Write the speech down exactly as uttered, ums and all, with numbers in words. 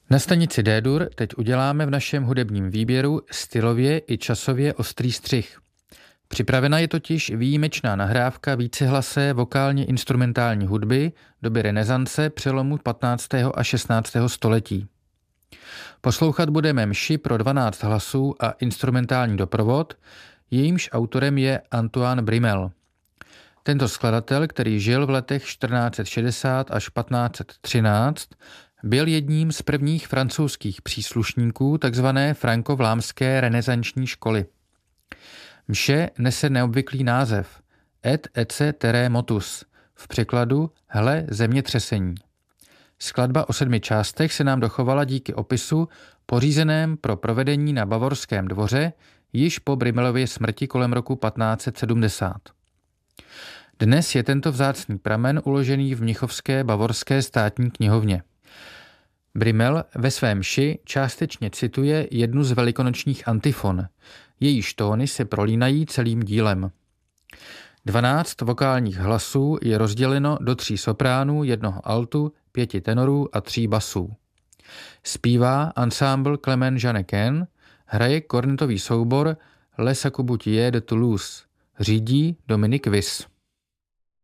Na stanici D-dur teď uděláme v našem hudebním výběru stylově i časově ostrý střih. Připravena je totiž výjimečná nahrávka vícehlasé vokálně instrumentální hudby doby renesance přelomu patnáctého a šestnáctého století. Poslouchat budeme mši pro dvanáct hlasů a instrumentální doprovod, jejímž autorem je Antoine Brimel. Tento skladatel, který žil v letech čtrnáct set šedesát až patnáct set třináct, byl jedním z prvních francouzských příslušníků tzv. Frankovlámské renesanční školy. Mše nese neobvyklý název Et ecce terremotus, v překladu Hle zemětřesení. Skladba o sedmi částech se nám dochovala díky opisu pořízeném pro provedení na bavorském dvoře již po Brimelově smrti kolem roku patnáct set sedmdesát. Dnes je tento vzácný pramen uložený v Mnichovské bavorské státní knihovně. Brimel ve svém mši částečně cituje jednu z velikonočních antifon. Jejíž tóny se prolínají celým dílem. Dvanáct vokálních hlasů je rozděleno do tří sopránů, jednoho altu, pěti tenorů a tří basů. Zpívá ensemble Clement Jeannequin, hraje kornetový soubor Les Sacoubutiers de Toulouse, řídí Dominique Wyss.